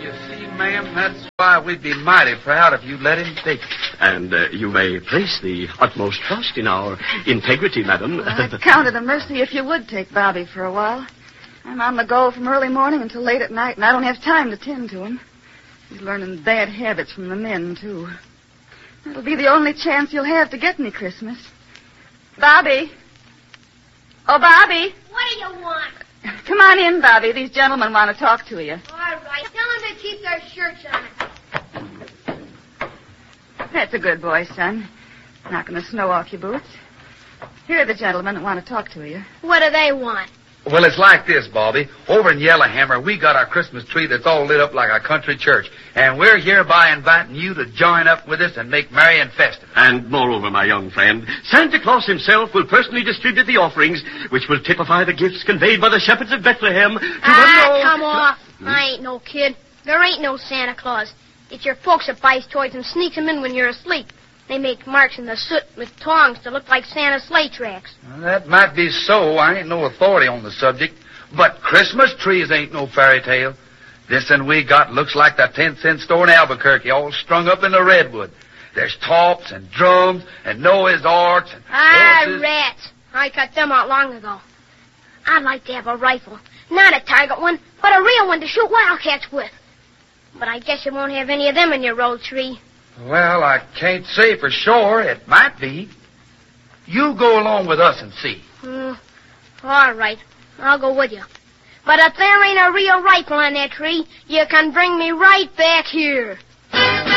You see, ma'am, that's why we'd be mighty proud if you'd let him take it. And you may place the utmost trust in our integrity, madam. Well, I'd count it a mercy if you would take Bobby for a while. I'm on the go from early morning until late at night, and I don't have time to tend to him. He's learning bad habits from the men, too. It'll be the only chance you'll have to get me Christmas. Bobby. Oh, Bobby. What do you want? Come on in, Bobby. These gentlemen want to talk to you. All right. Tell them to keep their shirts on. That's a good boy, son. Not going to snow off your boots. Here are the gentlemen that want to talk to you. What do they want? Well, it's like this, Bobby. Over in Yellowhammer, we got our Christmas tree that's all lit up like a country church. And we're hereby inviting you to join up with us and make merry and festive. And moreover, my young friend, Santa Claus himself will personally distribute the offerings, which will typify the gifts conveyed by the shepherds of Bethlehem to come off. I ain't no kid. There ain't no Santa Claus. It's your folks that buys toys and sneaks them in when you're asleep. They make marks in the soot with tongs to look like Santa's sleigh tracks. Well, that might be so. I ain't no authority on the subject. But Christmas trees ain't no fairy tale. This one we got looks like the 10-cent store in Albuquerque, all strung up in the redwood. There's tops and drums and Noah's arks and horses. Rats. I cut them out long ago. I'd like to have a rifle. Not a target one, but a real one to shoot wildcats with. But I guess you won't have any of them in your old tree. Well, I can't say for sure. It might be. You go along with us and see. All right. I'll go with you. But if there ain't a real rifle on that tree, you can bring me right back here.